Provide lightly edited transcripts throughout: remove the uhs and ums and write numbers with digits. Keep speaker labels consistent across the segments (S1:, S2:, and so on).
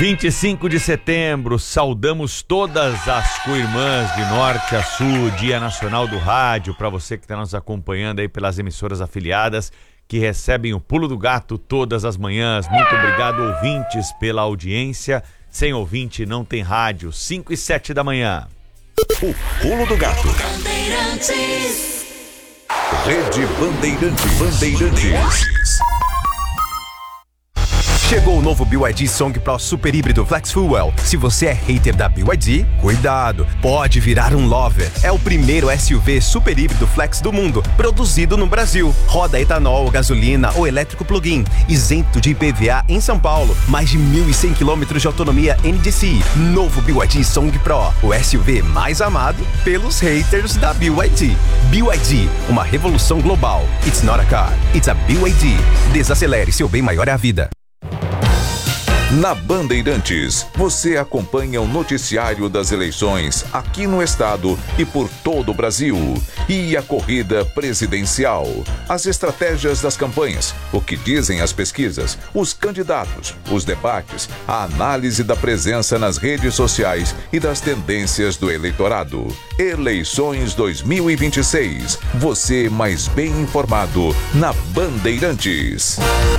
S1: 25 de setembro, saudamos todas as co-irmãs de norte a sul, Dia Nacional do Rádio, para você que está nos acompanhando aí pelas emissoras afiliadas, que recebem o Pulo do Gato todas as manhãs. Muito obrigado, ouvintes, pela audiência. Sem ouvinte não tem rádio. 5 e 7 da manhã.
S2: O Pulo do Gato. Rede Bandeirantes.
S3: Chegou o novo BYD Song Pro Super Híbrido Flex Fuel. Se você é hater da BYD, cuidado, pode virar um lover. É o primeiro SUV super híbrido flex do mundo, produzido no Brasil. Roda etanol, gasolina ou elétrico plug-in, isento de IPVA em São Paulo. Mais de 1.100 km de autonomia NDCi. Novo BYD Song Pro, o SUV mais amado pelos haters da BYD. BYD, uma revolução global. It's not a car, it's a BYD. Desacelere, seu bem maior é a vida.
S2: Na Bandeirantes, você acompanha o noticiário das eleições aqui no estado e por todo o Brasil. E a corrida presidencial, as estratégias das campanhas, o que dizem as pesquisas, os candidatos, os debates, a análise da presença nas redes sociais e das tendências do eleitorado. Eleições 2026. Você mais bem informado na Bandeirantes.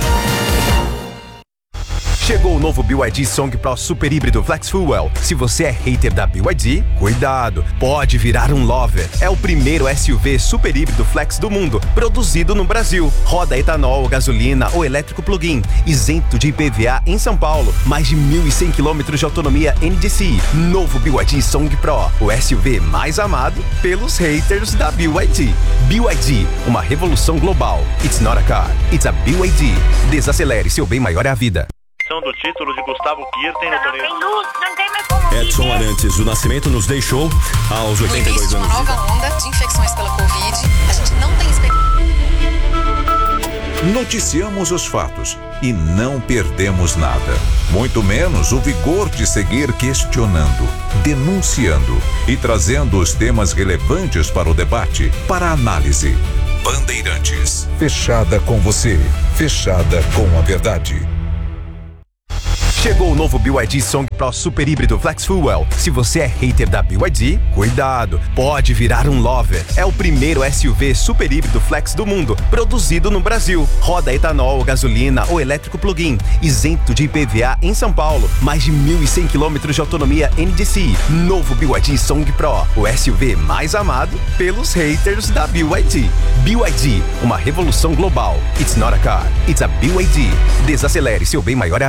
S3: Chegou o novo BYD Song Pro Super Híbrido Flex Fuel. Se você é hater da BYD, cuidado, pode virar um lover. É o primeiro SUV super híbrido flex do mundo, produzido no Brasil. Roda etanol, gasolina ou elétrico plug-in, isento de IPVA em São Paulo. Mais de 1.100 km de autonomia NDCi. Novo BYD Song Pro, o SUV mais amado pelos haters da BYD. BYD, uma revolução global. It's not a car, it's a BYD. Desacelere, seu bem maior é a vida.
S4: Do título de Gustavo Kirten no torneio.
S5: Não tem mais como
S6: Edson Arantes do Nascimento nos deixou aos 82 anos.
S7: Uma nova onda de infecções pela Covid. A gente não tem expectativa.
S2: Noticiamos os fatos e não perdemos nada. Muito menos o vigor de seguir questionando, denunciando e trazendo os temas relevantes para o debate, para a análise. Bandeirantes. Fechada com você. Fechada com a verdade.
S3: Chegou o novo BYD Song Pro Super Híbrido Flex Fuel. Se você é hater da BYD, cuidado, pode virar um lover. É o primeiro SUV super híbrido flex do mundo, produzido no Brasil. Roda etanol, gasolina ou elétrico plug-in, isento de IPVA em São Paulo. Mais de 1.100 km de autonomia NDCi. Novo BYD Song Pro, o SUV mais amado pelos haters da BYD. BYD, uma revolução global. It's not a car, it's a BYD. Desacelere, seu bem maior é a...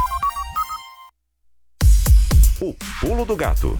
S2: O Pulo do Gato.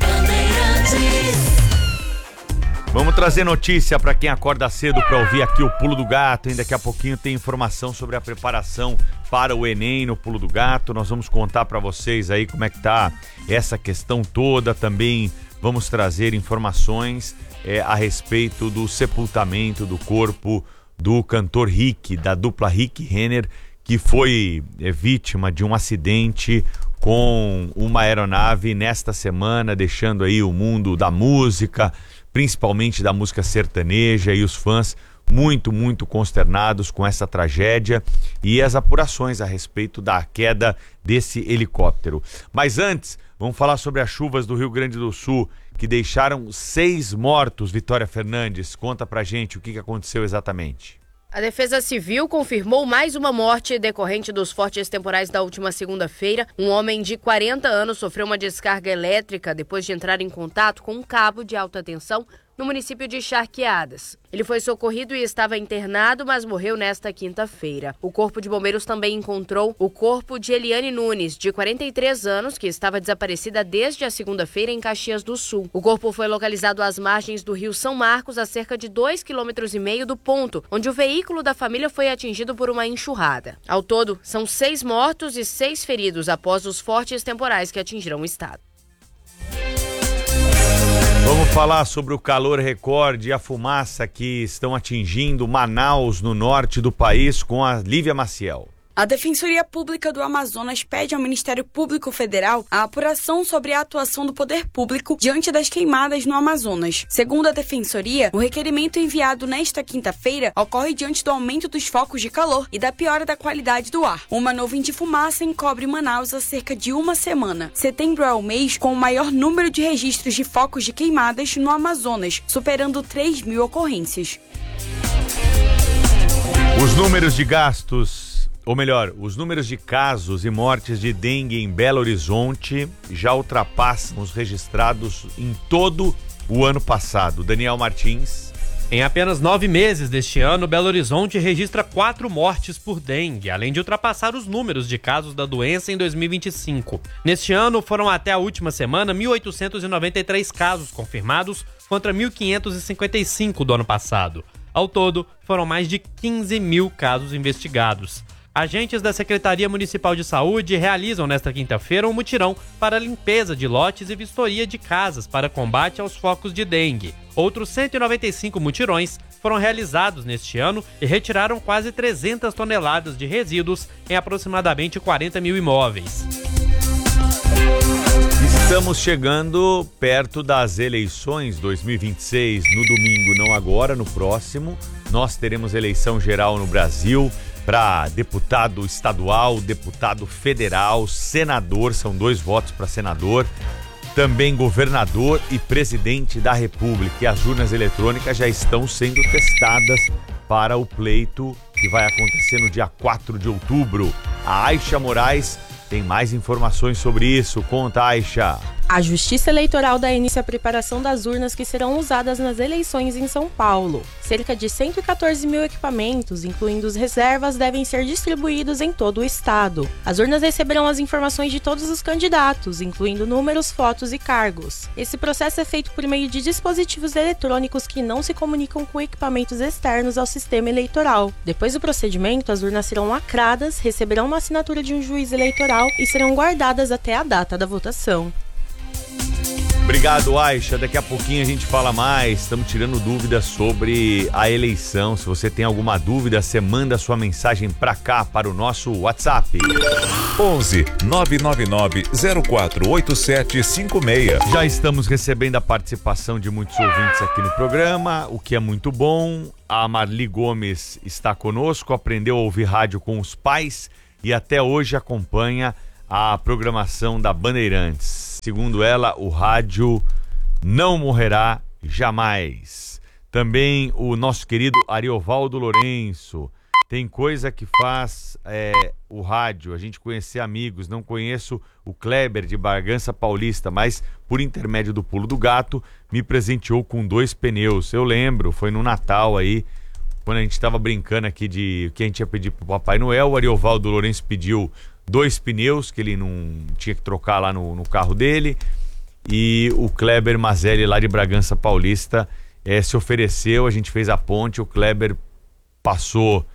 S1: Vamos trazer notícia para quem acorda cedo para ouvir aqui o Pulo do Gato. E daqui a pouquinho tem informação sobre a preparação para o Enem no Pulo do Gato. Nós vamos contar para vocês aí como é que tá essa questão toda. Também vamos trazer informações a respeito do sepultamento do corpo do cantor Rick, da dupla Rick Renner, que foi vítima de um acidente com uma aeronave nesta semana, deixando aí o mundo da música, principalmente da música sertaneja, e os fãs muito, muito consternados com essa tragédia e as apurações a respeito da queda desse helicóptero. Mas antes, vamos falar sobre as chuvas do Rio Grande do Sul, que deixaram 6 mortos. Vitória Fernandes, conta pra gente o que aconteceu exatamente.
S8: A Defesa Civil confirmou mais uma morte decorrente dos fortes temporais da última segunda-feira. Um homem de 40 anos sofreu uma descarga elétrica depois de entrar em contato com um cabo de alta tensão no município de Charqueadas. Ele foi socorrido e estava internado, mas morreu nesta quinta-feira. O Corpo de Bombeiros também encontrou o corpo de Eliane Nunes, de 43 anos, que estava desaparecida desde a segunda-feira em Caxias do Sul. O corpo foi localizado às margens do rio São Marcos, a cerca de 2,5 km do ponto, onde o veículo da família foi atingido por uma enxurrada. Ao todo, são 6 mortos e 6 feridos após os fortes temporais que atingiram o estado.
S1: Vamos falar sobre o calor recorde e a fumaça que estão atingindo Manaus, no norte do país, com a Lívia Maciel.
S5: A Defensoria Pública do Amazonas pede ao Ministério Público Federal a apuração sobre a atuação do poder público diante das queimadas no Amazonas. Segundo a Defensoria, o requerimento enviado nesta quinta-feira ocorre diante do aumento dos focos de calor e da piora da qualidade do ar. Uma nuvem de fumaça encobre Manaus há cerca de uma semana. Setembro é o mês com o maior número de registros de focos de queimadas no Amazonas, superando 3.000 ocorrências.
S1: Os números de gastos... Ou melhor, os números de casos e mortes de dengue em Belo Horizonte já ultrapassam os registrados em todo o ano passado. Daniel Martins.
S9: Em apenas 9 meses deste ano, Belo Horizonte registra 4 mortes por dengue, além de ultrapassar os números de casos da doença em 2025. Neste ano, foram até a última semana 1.893 casos confirmados contra 1.555 do ano passado. Ao todo, foram mais de 15.000 casos investigados. Agentes da Secretaria Municipal de Saúde realizam nesta quinta-feira um mutirão para limpeza de lotes e vistoria de casas para combate aos focos de dengue. Outros 195 mutirões foram realizados neste ano e retiraram quase 300 toneladas de resíduos em aproximadamente 40.000 imóveis.
S1: Estamos chegando perto das eleições 2026. No domingo, não agora, no próximo, nós teremos eleição geral no Brasil. Para deputado estadual, deputado federal, senador, são 2 votos para senador, também governador e presidente da República. E as urnas eletrônicas já estão sendo testadas para o pleito que vai acontecer no dia 4 de outubro. A Aisha Moraes tem mais informações sobre isso. Conta, Aisha.
S10: A Justiça Eleitoral dá início à preparação das urnas que serão usadas nas eleições em São Paulo. Cerca de 114 mil equipamentos, incluindo os reservas, devem ser distribuídos em todo o estado. As urnas receberão as informações de todos os candidatos, incluindo números, fotos e cargos. Esse processo é feito por meio de dispositivos eletrônicos que não se comunicam com equipamentos externos ao sistema eleitoral. Depois do procedimento, as urnas serão lacradas, receberão uma assinatura de um juiz eleitoral e serão guardadas até a data da votação.
S1: Obrigado, Aisha. Daqui a pouquinho a gente fala mais. Estamos tirando dúvidas sobre a eleição. Se você tem alguma dúvida, você manda sua mensagem para cá, para o nosso WhatsApp.
S2: 11 999 048756.
S1: Já estamos recebendo a participação de muitos ouvintes aqui no programa, o que é muito bom. A Marli Gomes está conosco, aprendeu a ouvir rádio com os pais e até hoje acompanha a programação da Bandeirantes. Segundo ela, o rádio não morrerá jamais. Também o nosso querido Ariovaldo Lourenço. Tem coisa que faz o rádio, a gente conhecer amigos. Não conheço o Kleber de Bragança Paulista, mas por intermédio do Pulo do Gato, me presenteou com 2 pneus. Eu lembro, foi no Natal aí, quando a gente estava brincando aqui de o que a gente ia pedir pro Papai Noel. O Ariovaldo Lourenço pediu 2 pneus que ele não tinha que trocar lá no carro dele, e o Kleber Mazelli lá de Bragança Paulista se ofereceu, a gente fez a ponte, o Kleber passou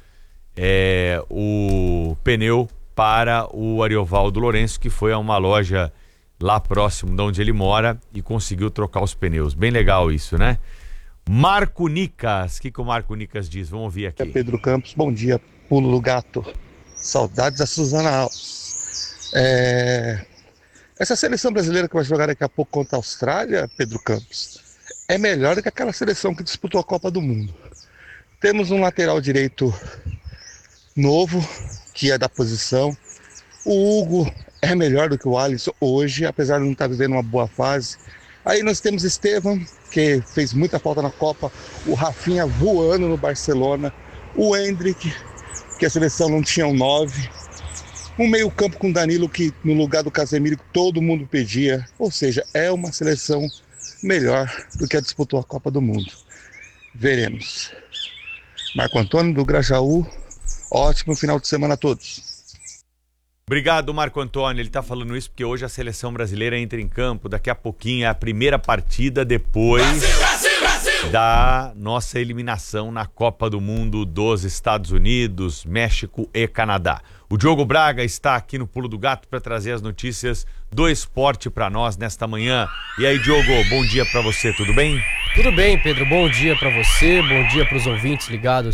S1: o pneu para o Ariovaldo Lourenço, que foi a uma loja lá próximo de onde ele mora e conseguiu trocar os pneus. Bem legal isso, né? Marco Nicas, o que o Marco Nicas diz? Vamos ouvir aqui.
S11: Pedro Campos, bom dia, Pulo do Gato. Saudades da Suzana Alves. Essa seleção brasileira que vai jogar daqui a pouco contra a Austrália, Pedro Campos, é melhor do que aquela seleção que disputou a Copa do Mundo. Temos um lateral direito novo, que é da posição. O Hugo é melhor do que o Alisson hoje, apesar de não estar vivendo uma boa fase. Aí nós temos Estevam, que fez muita falta na Copa. O Rafinha voando no Barcelona. O Endrick, que a seleção não tinha um 9, um meio campo com Danilo, que no lugar do Casemiro que todo mundo pedia, ou seja, é uma seleção melhor do que a disputou a Copa do Mundo. Veremos. Marco Antônio do Grajaú, ótimo final de semana a todos.
S1: Obrigado, Marco Antônio. Ele está falando isso porque hoje a seleção brasileira entra em campo, daqui a pouquinho é a primeira partida depois da nossa eliminação na Copa do Mundo dos Estados Unidos, México e Canadá. O Diogo Braga está aqui no Pulo do Gato para trazer as notícias do esporte para nós nesta manhã. E aí, Diogo, bom dia para você, tudo bem?
S12: Tudo bem, Pedro, bom dia para você, bom dia para os ouvintes ligados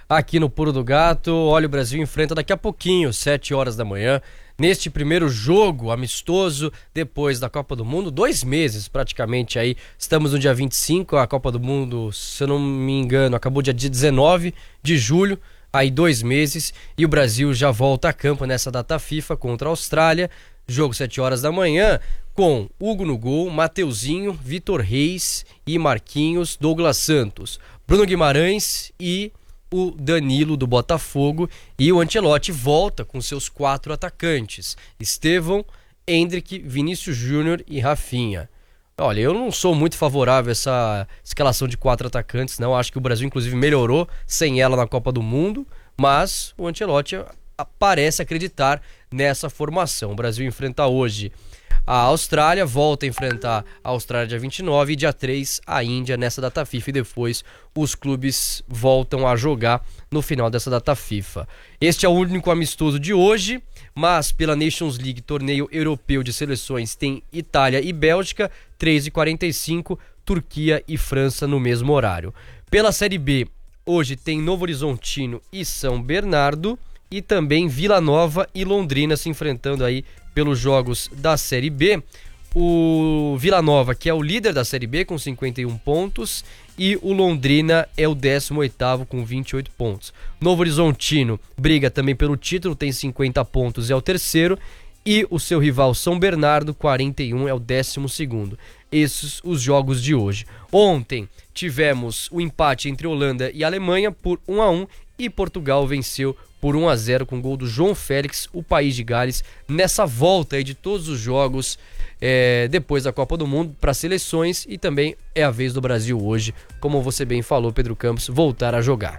S12: aqui no Pulo do Gato. Olha, o Brasil enfrenta daqui a pouquinho, 7 horas da manhã, neste primeiro jogo amistoso depois da Copa do Mundo. 2 meses praticamente aí, estamos no dia 25, a Copa do Mundo, se eu não me engano, acabou dia 19 de julho, aí 2 meses, e o Brasil já volta a campo nessa data FIFA contra a Austrália. Jogo 7 horas da manhã, com Hugo no gol, Mateuzinho, Vitor Reis e Marquinhos, Douglas Santos, Bruno Guimarães e o Danilo do Botafogo, e o Ancelotti volta com seus 4 atacantes, Estevão, Endrick, Vinícius Júnior e Rafinha. Olha, eu não sou muito favorável a essa escalação de 4 atacantes, não. Acho que o Brasil inclusive melhorou sem ela na Copa do Mundo, mas o Ancelotti parece acreditar nessa formação. O Brasil enfrenta hoje a Austrália, volta a enfrentar a Austrália dia 29 e dia 3 a Índia nessa data FIFA, e depois os clubes voltam a jogar no final dessa data FIFA. Este é o único amistoso de hoje, mas pela Nations League, torneio europeu de seleções, tem Itália e Bélgica, 3h45, Turquia e França no mesmo horário. Pela Série B, hoje tem Novo Horizontino e São Bernardo, e também Vila Nova e Londrina se enfrentando aí pelos jogos da Série B. O Vila Nova, que é o líder da Série B, com 51 pontos, e o Londrina é o 18º com 28 pontos. Novo Horizontino briga também pelo título, tem 50 pontos, é o terceiro, e o seu rival São Bernardo, 41, é o 12º. Esses os jogos de hoje. Ontem tivemos o empate entre Holanda e Alemanha por 1-1, e Portugal venceu por 1-0 com gol do João Félix, o País de Gales, nessa volta aí de todos os jogos depois da Copa do Mundo para seleções, e também é a vez do Brasil hoje, como você bem falou, Pedro Campos, voltar a jogar.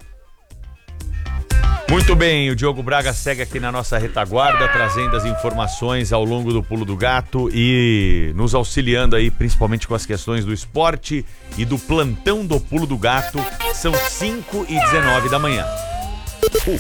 S1: Muito bem, o Diogo Braga segue aqui na nossa retaguarda, trazendo as informações ao longo do Pulo do Gato e nos auxiliando aí, principalmente com as questões do esporte e do plantão do Pulo do Gato. São 5h19 da manhã.
S2: O